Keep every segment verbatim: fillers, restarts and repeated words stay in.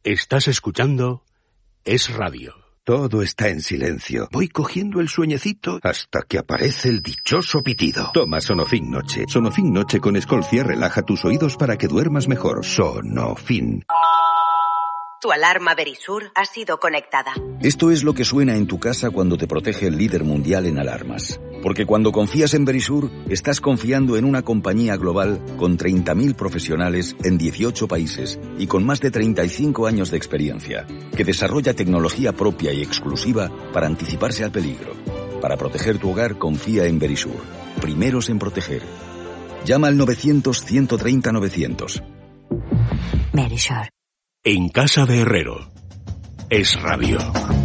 Estás escuchando Es Radio. Todo está en silencio. Voy cogiendo el sueñecito hasta que aparece el dichoso pitido. Toma Sonofin Noche. Sonofin Noche con Escolcia relaja tus oídos para que duermas mejor. Sonofin. Tu alarma Verisur ha sido conectada. Esto es lo que suena en tu casa cuando te protege el líder mundial en alarmas. Porque cuando confías en Verisur, estás confiando en una compañía global con treinta mil profesionales en dieciocho países y con más de treinta y cinco años de experiencia, que desarrolla tecnología propia y exclusiva para anticiparse al peligro. Para proteger tu hogar, confía en Verisur. Primeros en proteger. Llama al novecientos, ciento treinta, novecientos. Verisur. En casa de Herrero. Es Radio.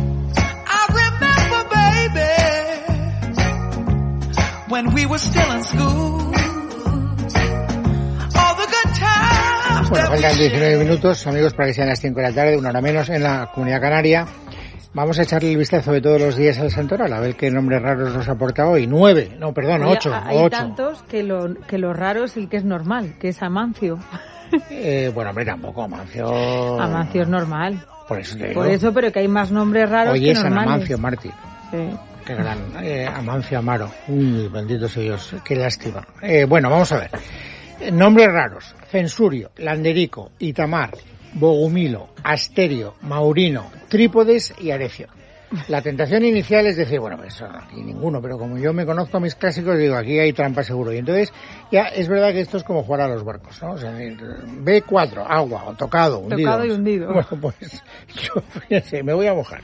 Bueno, faltan diecinueve minutos, amigos, para que sean las cinco de la tarde, una hora menos en la Comunidad Canaria. Vamos a echarle el vistazo de todos los días al santoral, a ver qué nombres raros nos aporta hoy. Nueve, no, perdón, Oye, ocho. Hay ocho. tantos que lo, que lo raro es el que es normal, que es Amancio. Eh, bueno, hombre, tampoco, Amancio... Amancio es normal. Por eso te digo. Por eso, pero que hay más nombres raros Hoy que es San normales. Amancio Mártir. Sí. Qué gran, eh, Amancio Amaro. Uy, bendito sea Dios, qué lástima. Eh, bueno, vamos a ver. Eh, nombres raros. Censurio, Landerico, Itamar, Bogumilo, Asterio, Maurino, Trípodes y Arecio. La tentación inicial es decir, bueno, pues aquí ninguno, pero como yo me conozco a mis clásicos, digo, aquí hay trampa seguro. Y entonces, ya es verdad que esto es como jugar a los barcos, ¿no? O sea, B cuatro, agua, o tocado, hundido. Tocado y hundido. Bueno, pues yo, fíjense, me voy a mojar.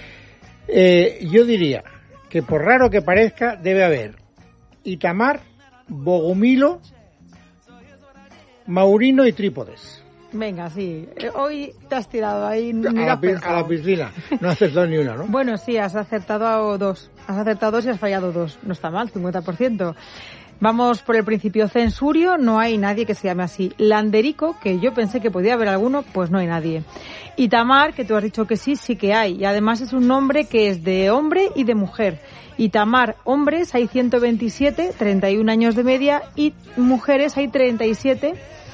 Eh, yo diría que por raro que parezca, debe haber Itamar, Bogumilo, Maurino y Trípodes. Venga, sí. Hoy te has tirado ahí. A la, a la piscina. No has acertado ni una, ¿no? Bueno, sí, has acertado dos. Has acertado dos y has fallado dos. No está mal, cincuenta por ciento. Vamos por el principio. Censurio, no hay nadie que se llame así. Landerico, que yo pensé que podía haber alguno, pues no hay nadie. Itamar, que tú has dicho que sí, sí que hay. Y además es un nombre que es de hombre y de mujer. Itamar, hombres, hay ciento veintisiete, treinta y un años de media, y mujeres hay treinta y siete,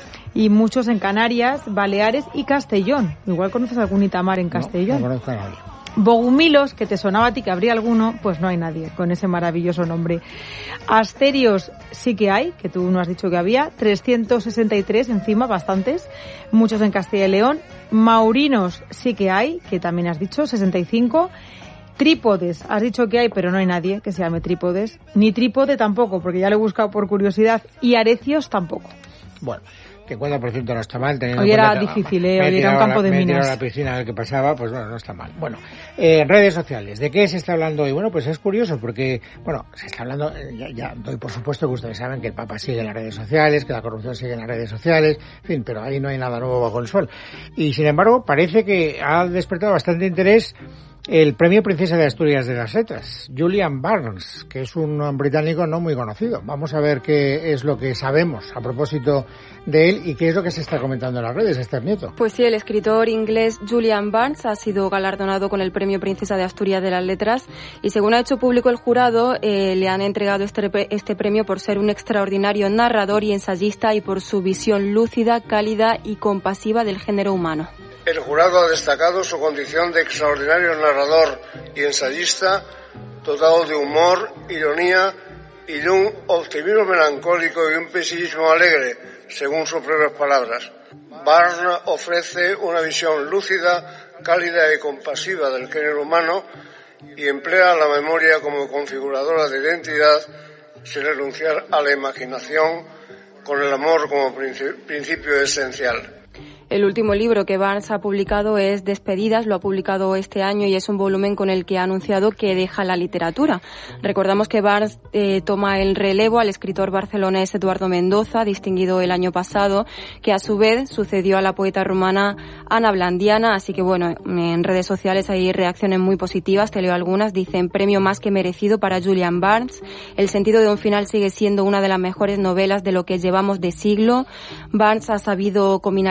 y muchos en Canarias, Baleares y Castellón. Igual conoces algún Itamar en Castellón. No, no conozco a nadie. Bogumilos, que te sonaba a ti que habría alguno, pues no hay nadie con ese maravilloso nombre. Asterios sí que hay, que tú no has dicho que había, trescientos sesenta y tres encima, bastantes, muchos en Castilla y León. Maurinos sí que hay, que también has dicho, sesenta y cinco. Trípodes, has dicho que hay, pero no hay nadie que se llame Trípodes. Ni trípode tampoco, porque ya lo he buscado por curiosidad. Y arecios tampoco. Bueno, cincuenta por ciento no está mal. Hoy era difícil, ¿eh? Hoy era un campo de minas. Me he minas. tirado a la piscina a ver qué pasaba, pues bueno, no está mal. Bueno, eh, redes sociales. ¿De qué se está hablando hoy? Bueno, pues es curioso porque, bueno, se está hablando, eh, ya, ya doy por supuesto que ustedes saben que el Papa sigue en las redes sociales, que la corrupción sigue en las redes sociales, en fin, pero ahí no hay nada nuevo bajo el sol. Y sin embargo, parece que ha despertado bastante interés el premio Princesa de Asturias de las Letras, Julian Barnes, que es un británico no muy conocido. Vamos a ver qué es lo que sabemos a propósito de él y qué es lo que se está comentando en las redes, Esther Nieto. Pues sí, el escritor inglés Julian Barnes ha sido galardonado con el premio Princesa de Asturias de las Letras y según ha hecho público el jurado, eh, le han entregado este, este premio por ser un extraordinario narrador y ensayista y por su visión lúcida, cálida y compasiva del género humano. El jurado ha destacado su condición de extraordinario narrador y ensayista, dotado de humor, ironía y de un optimismo melancólico y un pesimismo alegre, según sus propias palabras. Barnes ofrece una visión lúcida, cálida y compasiva del género humano y emplea la memoria como configuradora de identidad sin renunciar a la imaginación, con el amor como principio esencial. El último libro que Barnes ha publicado es Despedidas, lo ha publicado este año y es un volumen con el que ha anunciado que deja la literatura. Recordamos que Barnes eh, toma el relevo al escritor barcelonés Eduardo Mendoza, distinguido el año pasado, que a su vez sucedió a la poeta rumana Ana Blandiana, así que bueno, en redes sociales hay reacciones muy positivas, te leo algunas, dicen premio más que merecido para Julian Barnes, El sentido de un final sigue siendo una de las mejores novelas de lo que llevamos de siglo, Barnes ha sabido combinar inteligencia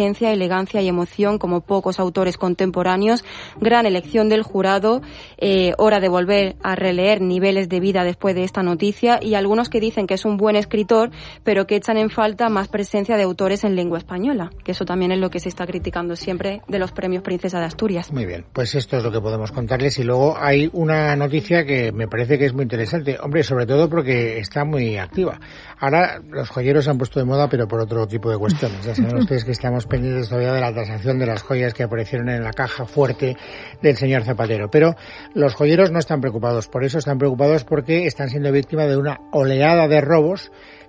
inteligencia, elegancia y emoción como pocos autores contemporáneos, gran elección del jurado, eh, hora de volver a releer Niveles de vida después de esta noticia, y algunos que dicen que es un buen escritor, pero que echan en falta más presencia de autores en lengua española, que eso también es lo que se está criticando siempre de los premios Princesa de Asturias. Muy bien, pues esto es lo que podemos contarles, y luego hay una noticia que me parece que es muy interesante, hombre, sobre todo porque está muy activa. Ahora los joyeros se han puesto de moda, pero por otro tipo de cuestiones. Ya saben ustedes que estamos pendientes todavía de la tasación de las joyas que aparecieron en la caja fuerte del señor Zapatero, pero los joyeros no están preocupados por eso, están preocupados porque están siendo víctimas de una oleada de robos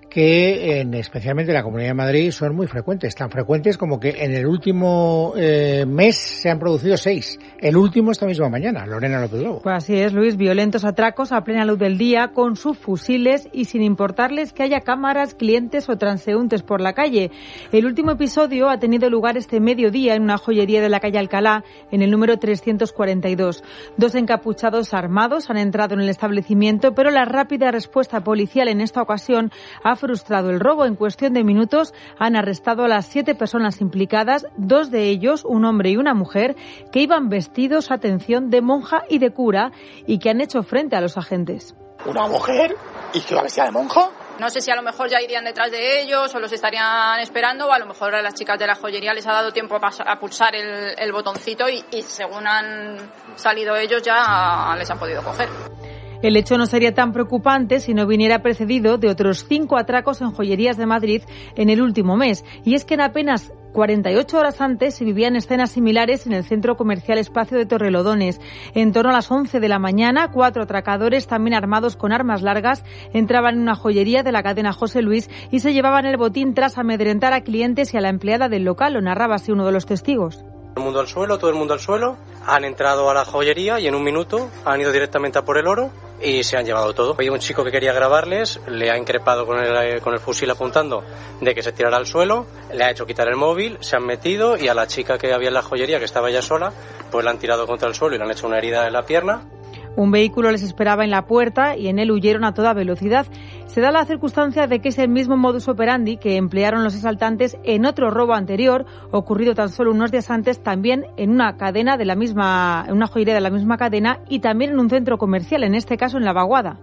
que en especialmente en la Comunidad de Madrid son muy frecuentes, tan frecuentes como que en el último eh, mes se han producido seis, el último esta misma mañana. Lorena López Lobo. Pues así es, Luis, violentos atracos a plena luz del día con sus fusiles y sin importarles que haya cámaras, clientes o transeúntes por la calle. El último episodio ha tenido lugar este mediodía en una joyería de la calle Alcalá, en el número trescientos cuarenta y dos. Dos encapuchados armados han entrado en el establecimiento, pero la rápida respuesta policial en esta ocasión ha frustrado el robo. En cuestión de minutos han arrestado a las siete personas implicadas, dos de ellos, un hombre y una mujer, que iban vestidos, atención, de monja y de cura y que han hecho frente a los agentes. ¿Una mujer? ¿Y que iba vestida de monja? No sé si a lo mejor ya irían detrás de ellos o los estarían esperando, o a lo mejor a las chicas de la joyería les ha dado tiempo a, pasar, a pulsar el, el botoncito y, y según han salido ellos ya les han podido coger. El hecho no sería tan preocupante si no viniera precedido de otros cinco atracos en joyerías de Madrid en el último mes. Y es que en apenas cuarenta y ocho horas antes se vivían escenas similares en el centro comercial Espacio de Torrelodones. En torno a las once de la mañana, cuatro atracadores, también armados con armas largas, entraban en una joyería de la cadena José Luis y se llevaban el botín tras amedrentar a clientes y a la empleada del local. Lo narraba así uno de los testigos. Todo el mundo al suelo, todo el mundo al suelo. Han entrado a la joyería y en un minuto han ido directamente a por el oro y se han llevado todo. Había un chico que quería grabarles, le ha increpado con el, con el fusil apuntando de que se tirara al suelo, le ha hecho quitar el móvil, se han metido y a la chica que había en la joyería, que estaba ya sola, pues la han tirado contra el suelo y le han hecho una herida en la pierna. Un vehículo les esperaba en la puerta y en él huyeron a toda velocidad. Se da la circunstancia de que es el mismo modus operandi que emplearon los asaltantes en otro robo anterior, ocurrido tan solo unos días antes, también en una cadena de la misma, en una joyería de la misma cadena y también en un centro comercial, en este caso en La Vaguada.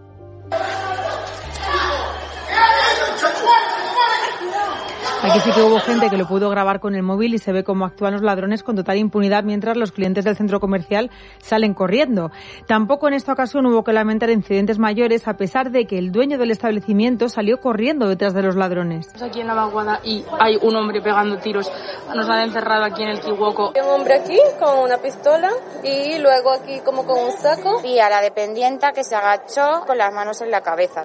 Aquí sí que hubo gente que lo pudo grabar con el móvil y se ve cómo actúan los ladrones con total impunidad mientras los clientes del centro comercial salen corriendo. Tampoco en esta ocasión hubo que lamentar incidentes mayores, a pesar de que el dueño del establecimiento salió corriendo detrás de los ladrones. Aquí en La Vaguada y hay un hombre pegando tiros. Nos han encerrado aquí en el Kiwoko. Hay un hombre aquí con una pistola y luego aquí como con un saco. Y a la dependienta que se agachó con las manos en la cabeza.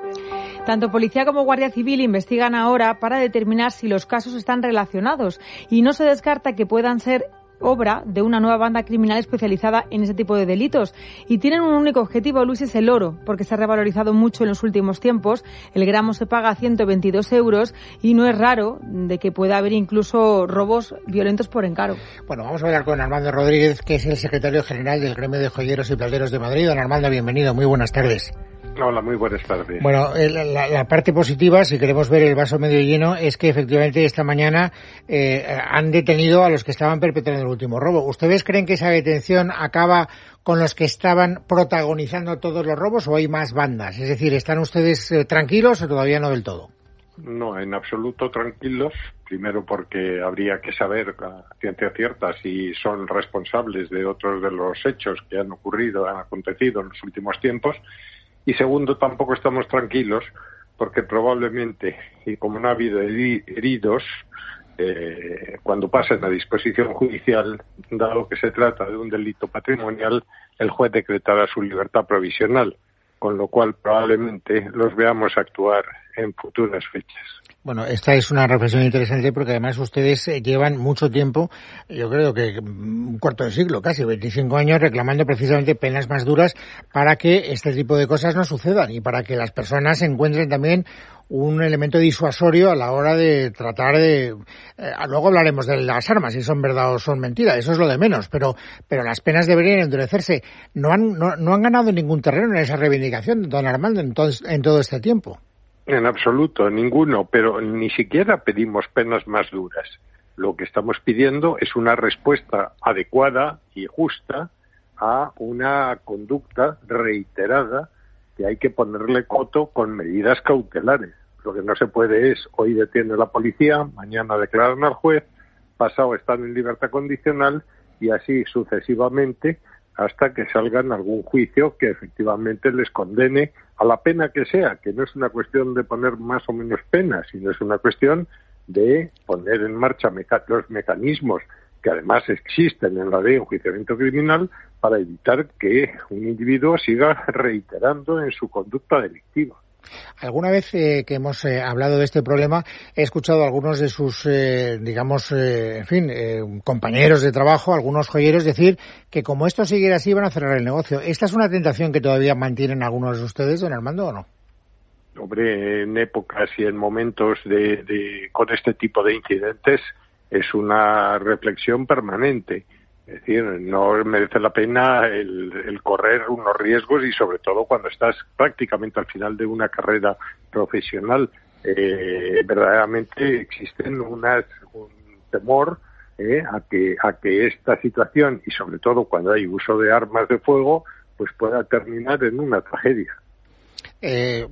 Tanto policía como Guardia Civil investigan ahora para determinar si los casos están relacionados y no se descarta que puedan ser obra de una nueva banda criminal especializada en ese tipo de delitos. Y tienen un único objetivo, Luis, es el oro, porque se ha revalorizado mucho en los últimos tiempos. El gramo se paga a ciento veintidós euros y no es raro de que pueda haber incluso robos violentos por encargo. Bueno, vamos a hablar con Armando Rodríguez, que es el secretario general del Gremio de Joyeros y Plateros de Madrid. Don Armando, bienvenido, muy buenas tardes. Hola, muy buenas tardes. Bueno, la, la parte positiva, si queremos ver el vaso medio lleno, es que efectivamente esta mañana eh, han detenido a los que estaban perpetrando el último robo. ¿Ustedes creen que esa detención acaba con los que estaban protagonizando todos los robos o hay más bandas? Es decir, ¿están ustedes eh, tranquilos o todavía no del todo? No, en absoluto tranquilos. Primero porque habría que saber a ciencia cierta si son responsables de otros de los hechos que han ocurrido, han acontecido en los últimos tiempos. Y segundo, tampoco estamos tranquilos porque probablemente, y como no ha habido heridos, eh, cuando pasen a disposición judicial, dado que se trata de un delito patrimonial, el juez decretará su libertad provisional, con lo cual probablemente los veamos actuar en futuras fechas. Bueno, esta es una reflexión interesante porque además ustedes llevan mucho tiempo, yo creo que un cuarto de siglo, casi veinticinco años, reclamando precisamente penas más duras para que este tipo de cosas no sucedan y para que las personas encuentren también un elemento disuasorio a la hora de tratar de... Eh, luego hablaremos de las armas, si son verdad o son mentira, eso es lo de menos, pero pero las penas deberían endurecerse. No han no, no han ganado ningún terreno en esa reivindicación, don Armando, en todo, en todo este tiempo. En absoluto, ninguno, pero ni siquiera pedimos penas más duras. lo que estamos pidiendo es una respuesta adecuada y justa a una conducta reiterada que hay que ponerle coto con medidas cautelares. Lo que no se puede es, hoy detiene la policía, mañana declaran al juez, pasado están en libertad condicional y así sucesivamente hasta que salgan algún juicio que efectivamente les condene a la pena que sea, que no es una cuestión de poner más o menos pena, sino es una cuestión de poner en marcha meca- los mecanismos que además existen en la ley de enjuiciamiento criminal para evitar que un individuo siga reiterando en su conducta delictiva. Alguna vez eh, que hemos eh, hablado de este problema, he escuchado a algunos de sus, eh, digamos, eh, en fin, eh, compañeros de trabajo, algunos joyeros, decir que como esto siguiera así van a cerrar el negocio. ¿Esta es una tentación que todavía mantienen algunos de ustedes, don Armando, o no? Hombre, en épocas y en momentos de, de con este tipo de incidentes es una reflexión permanente. Es decir, no merece la pena el, el correr unos riesgos y sobre todo cuando estás prácticamente al final de una carrera profesional. Eh, verdaderamente existen unas, un temor eh, a que a que esta situación y sobre todo cuando hay uso de armas de fuego pues pueda terminar en una tragedia. Eh,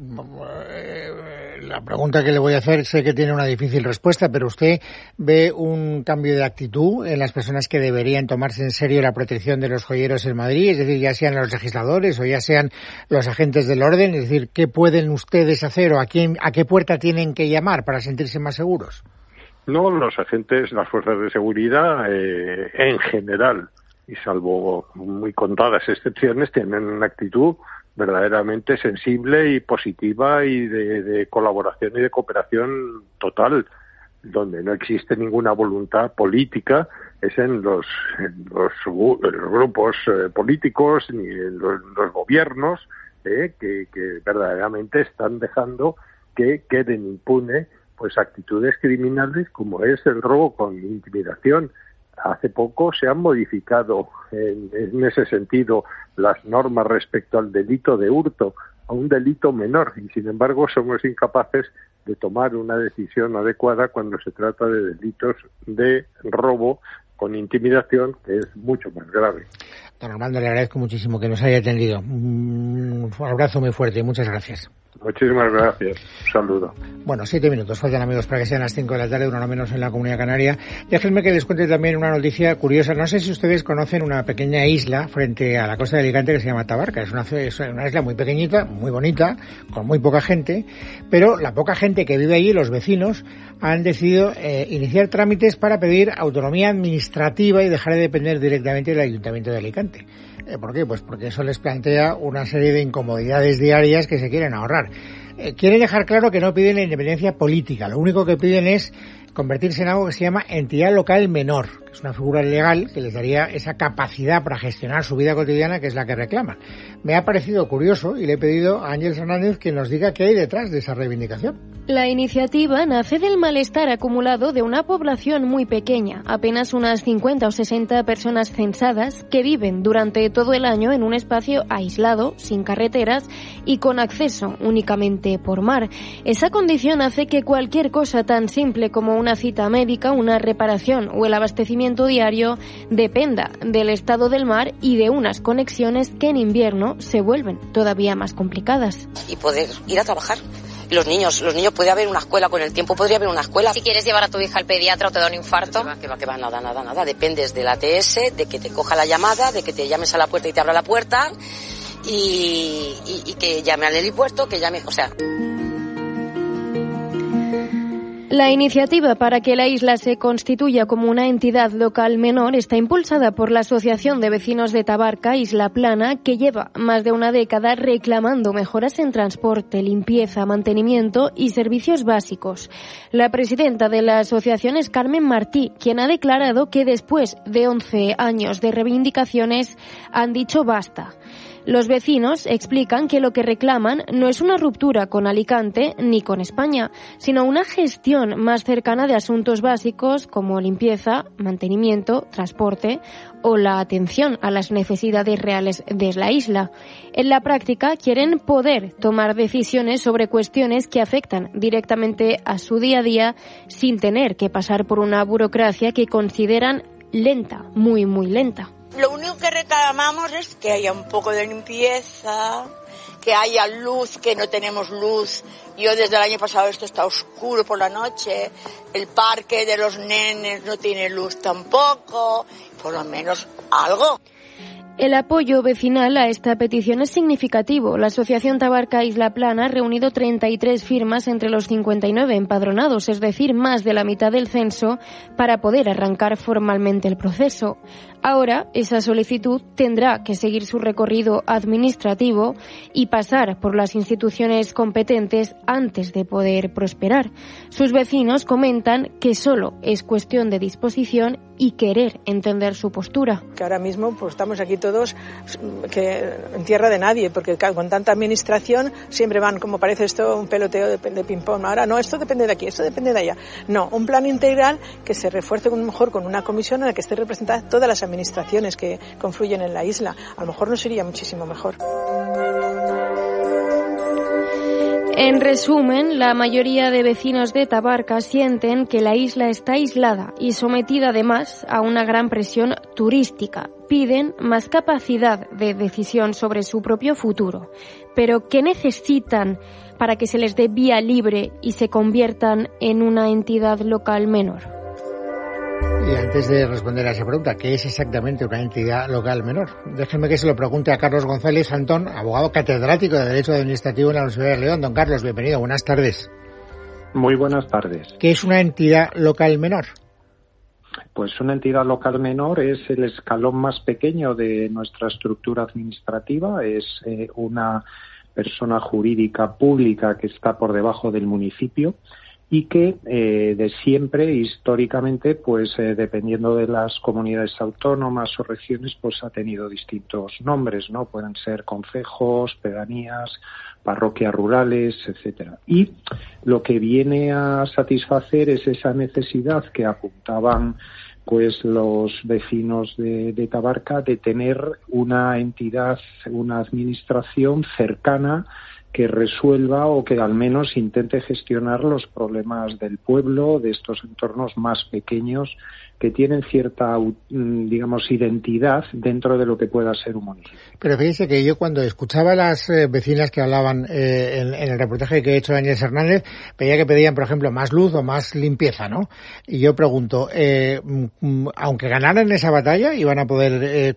la pregunta que le voy a hacer, sé que tiene una difícil respuesta, pero ¿usted ve un cambio de actitud en las personas que deberían tomarse en serio la protección de los joyeros en Madrid? Es decir, ya sean los legisladores o ya sean los agentes del orden, es decir, ¿qué pueden ustedes hacer o a quién, a qué puerta tienen que llamar para sentirse más seguros? No, los agentes, las fuerzas de seguridad, eh, en general, y salvo muy contadas excepciones, tienen una actitud verdaderamente sensible y positiva y de, de colaboración y de cooperación total. Donde no existe ninguna voluntad política es en los, en los, en los grupos eh, políticos ni en los, los gobiernos eh, que, que verdaderamente están dejando que queden impunes pues actitudes criminales como es el robo con intimidación. Hace poco se han modificado en, en ese sentido las normas respecto al delito de hurto a un delito menor y sin embargo somos incapaces de tomar una decisión adecuada cuando se trata de delitos de robo con intimidación, que es mucho más grave. Don Armando, le agradezco muchísimo que nos haya atendido. Un abrazo muy fuerte y muchas gracias. Muchísimas gracias. Un saludo. Bueno, siete minutos faltan, amigos, para que sean las cinco de la tarde, una hora menos en la Comunidad Canaria. Déjenme que les cuente también una noticia curiosa. No sé si ustedes conocen una pequeña isla frente a la costa de Alicante que se llama Tabarca. Es una, es una isla muy pequeñita, muy bonita, con muy poca gente, pero la poca gente que vive allí, los vecinos, han decidido eh, iniciar trámites para pedir autonomía administrativa y dejar de depender directamente del Ayuntamiento de Alicante. ¿Por qué? Pues porque eso les plantea una serie de incomodidades diarias que se quieren ahorrar. Eh, quieren dejar claro que no piden la independencia política, lo único que piden es convertirse en algo que se llama entidad local menor, que es una figura legal que les daría esa capacidad para gestionar su vida cotidiana, que es la que reclaman. Me ha parecido curioso y le he pedido a Ángel Hernández que nos diga qué hay detrás de esa reivindicación. La iniciativa nace del malestar acumulado de una población muy pequeña, apenas unas cincuenta o sesenta personas censadas, que viven durante todo el año en un espacio aislado, sin carreteras y con acceso únicamente por mar. Esa condición hace que cualquier cosa tan simple como una cita médica, una reparación o el abastecimiento diario dependa del estado del mar y de unas conexiones que en invierno se vuelven todavía más complicadas. Y poder ir a trabajar. Los niños, los niños, puede haber una escuela con el tiempo, podría haber una escuela. Si quieres llevar a tu hija al pediatra o te da un infarto. Que va, que va, que va, nada, nada, nada. Dependes del A T S, de que te coja la llamada, de que te llames a la puerta y te abra la puerta y, y, y que llame al helipuerto, que llame, o sea... La iniciativa para que la isla se constituya como una entidad local menor está impulsada por la Asociación de Vecinos de Tabarca, Isla Plana, que lleva más de una década reclamando mejoras en transporte, limpieza, mantenimiento y servicios básicos. La presidenta de la asociación es Carmen Martí, quien ha declarado que después de once años de reivindicaciones han dicho basta. Los vecinos explican que lo que reclaman no es una ruptura con Alicante ni con España, sino una gestión gestión más cercana de asuntos básicos como limpieza, mantenimiento, transporte o la atención a las necesidades reales de la isla. En la práctica quieren poder tomar decisiones sobre cuestiones que afectan directamente a su día a día sin tener que pasar por una burocracia que consideran lenta, muy muy lenta. Lo único que reclamamos es que haya un poco de limpieza, que haya luz, que no tenemos luz. Yo desde el año pasado esto está oscuro por la noche, el parque de los nenes no tiene luz tampoco, por lo menos algo. El apoyo vecinal a esta petición es significativo. La Asociación Tabarca Isla Plana ha reunido treinta y tres firmas entre los cincuenta y nueve empadronados, es decir, más de la mitad del censo, para poder arrancar formalmente el proceso. Ahora, esa solicitud tendrá que seguir su recorrido administrativo y pasar por las instituciones competentes antes de poder prosperar. Sus vecinos comentan que solo es cuestión de disposición y querer entender su postura. Que ahora mismo pues estamos aquí todos que en tierra de nadie, porque con tanta administración siempre van, como parece esto, un peloteo de, de ping-pong. Ahora no, esto depende de aquí, esto depende de allá. No, un plan integral que se refuerce con, mejor con una comisión en la que esté representadas todas las administraciones que confluyen en la isla. A lo mejor nos iría muchísimo mejor. En resumen, la mayoría de vecinos de Tabarca sienten que la isla está aislada y sometida además a una gran presión turística. Piden más capacidad de decisión sobre su propio futuro. Pero ¿qué necesitan para que se les dé vía libre y se conviertan en una entidad local menor? Y antes de responder a esa pregunta, ¿qué es exactamente una entidad local menor? Déjenme que se lo pregunte a Carlos González Antón, abogado catedrático de Derecho Administrativo en la Universidad de León. Don Carlos, bienvenido, buenas tardes. Muy buenas tardes. ¿Qué es una entidad local menor? Pues una entidad local menor es el escalón más pequeño de nuestra estructura administrativa, es eh, una persona jurídica pública que está por debajo del municipio y que eh, de siempre, históricamente, pues eh, dependiendo de las comunidades autónomas o regiones, pues ha tenido distintos nombres, ¿no? Pueden ser concejos, pedanías, parroquias rurales, etcétera. Y lo que viene a satisfacer es esa necesidad que apuntaban pues los vecinos de, de Tabarca de tener una entidad, una administración cercana que resuelva o que al menos intente gestionar los problemas del pueblo, de estos entornos más pequeños que tienen cierta, digamos, identidad dentro de lo que pueda ser un municipio. Pero fíjese que yo cuando escuchaba a las eh, vecinas que hablaban eh, en, en el reportaje que he hecho de Ángeles Hernández, veía que pedían, por ejemplo, más luz o más limpieza, ¿no? Y yo pregunto, eh, aunque ganaran esa batalla, ¿iban a poder eh,